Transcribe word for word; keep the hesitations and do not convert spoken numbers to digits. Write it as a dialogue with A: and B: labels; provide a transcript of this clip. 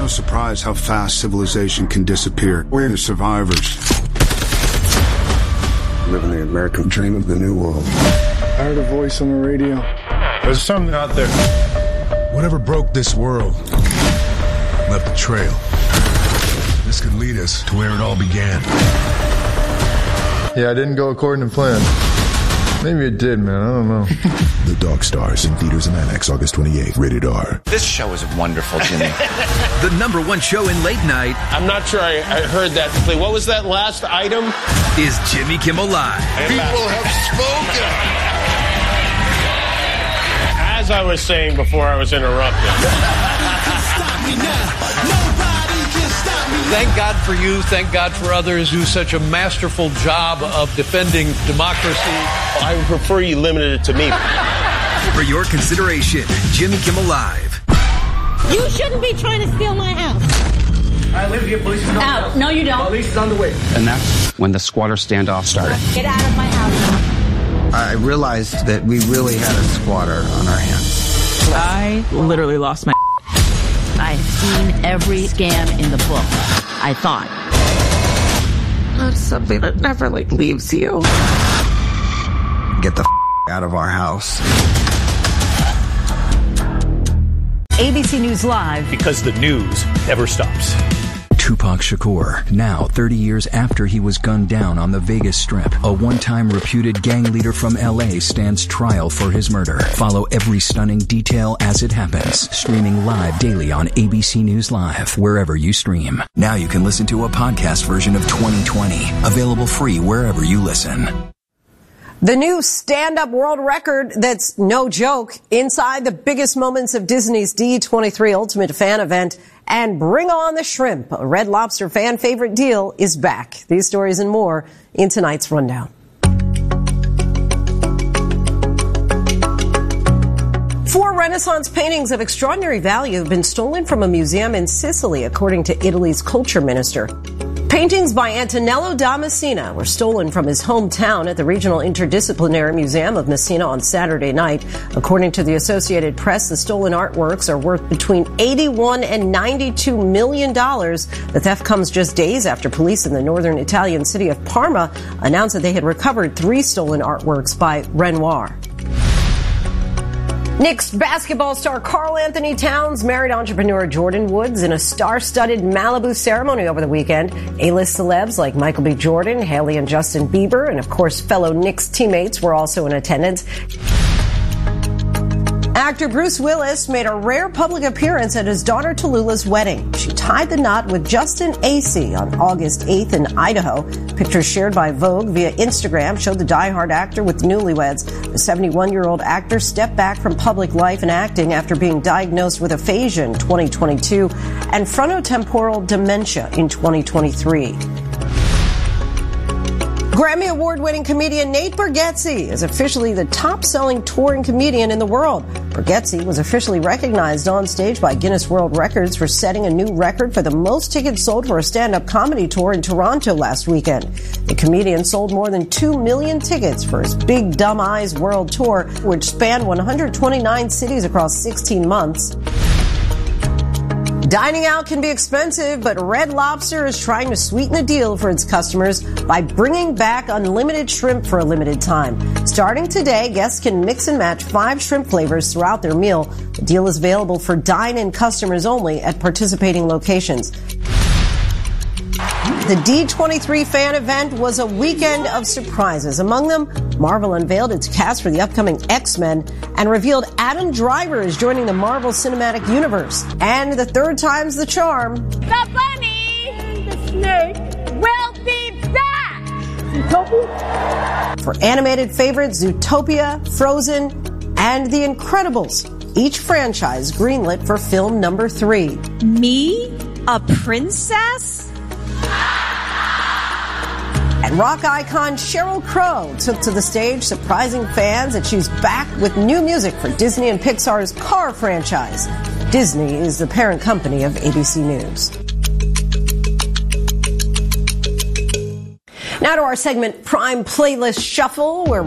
A: no surprise how fast civilization can disappear. We're the survivors. Living the American dream of the new world.
B: I heard a voice on the radio.
C: There's something out there.
D: Whatever broke this world left a trail. This could lead us to where it all began.
C: Yeah, I didn't go according to plan. Maybe it did, man. I don't know.
D: The Dog Stars in theaters and IMAX August twenty-eighth. Rated R.
E: This show is wonderful, Jimmy.
F: The number one show in late night.
G: I'm not sure I, I heard that. What was that last item?
F: Is Jimmy Kimmel Live.
D: People have spoken.
G: As I was saying before I was interrupted.
H: Thank God for you. Thank God for others who do such a masterful job of defending democracy.
G: I would prefer you limited it to me.
F: For your consideration, Jimmy Kimmel Live.
I: You shouldn't be trying to steal my house.
J: I live here. Police is on the
I: Out.
J: house.
I: No, you don't.
J: Police is on the way.
K: And that's when the squatter standoff started.
I: Get out of my house.
K: I realized that we really had a squatter on our hands.
L: I literally lost my...
M: I've seen every scam in the book, I thought.
L: That's something that never, like, leaves you.
K: Get the f*** out of our house.
M: A B C News Live.
N: Because the news never stops.
O: Tupac Shakur, now thirty years after he was gunned down on the Vegas Strip, a one-time reputed gang leader from L A stands trial for his murder. Follow every stunning detail as it happens. Streaming live daily on A B C News Live, wherever you stream. Now you can listen to a podcast version of twenty twenty, available free wherever you listen.
P: The new stand-up world record that's no joke inside the biggest moments of Disney's D twenty-three Ultimate Fan Event. And bring on the shrimp. A Red Lobster fan favorite deal is back. These stories and more in tonight's rundown. Four Renaissance paintings of extraordinary value have been stolen from a museum in Sicily, according to Italy's culture minister. Paintings by Antonello da Messina were stolen from his hometown at the Regional Interdisciplinary Museum of Messina on Saturday night. According to the Associated Press, the stolen artworks are worth between eighty-one and ninety-two million dollars. The theft comes just days after police in the northern Italian city of Parma announced that they had recovered three stolen artworks by Renoir. Knicks basketball star Karl Anthony Towns married entrepreneur Jordan Woods in a star-studded Malibu ceremony over the weekend. A-list celebs like Michael B. Jordan, Hailey and Justin Bieber, and of course fellow Knicks teammates were also in attendance. Actor Bruce Willis made a rare public appearance at his daughter Tallulah's wedding. She tied the knot with Justin Acey on August eighth in Idaho. Pictures shared by Vogue via Instagram showed the diehard actor with the newlyweds. The seventy-one-year-old actor stepped back from public life and acting after being diagnosed with aphasia in twenty twenty-two and frontotemporal dementia in twenty twenty-three. Grammy Award-winning comedian Nate Bargatze is officially the top-selling touring comedian in the world. Bargatze was officially recognized on stage by Guinness World Records for setting a new record for the most tickets sold for a stand-up comedy tour in Toronto last weekend. The comedian sold more than two million tickets for his Big Dumb Eyes World Tour, which spanned one hundred twenty-nine cities across sixteen months. Dining out can be expensive, but Red Lobster is trying to sweeten the deal for its customers by bringing back unlimited shrimp for a limited time. Starting today, guests can mix and match five shrimp flavors throughout their meal. The deal is available for dine-in customers only at participating locations. The D twenty-three fan event was a weekend of surprises. Among them, Marvel unveiled its cast for the upcoming X-Men and revealed Adam Driver is joining the Marvel Cinematic Universe. And the third time's the charm.
I: The bunny and the snake will be back! Zootopia?
P: For animated favorites, Zootopia, Frozen, and The Incredibles. Each franchise greenlit for film number three.
L: Me? A princess?
P: And rock icon Sheryl Crow took to the stage, surprising fans that she's back with new music for Disney and Pixar's Car franchise. Disney is the parent company of A B C News. Now to our segment Prime Playlist Shuffle, where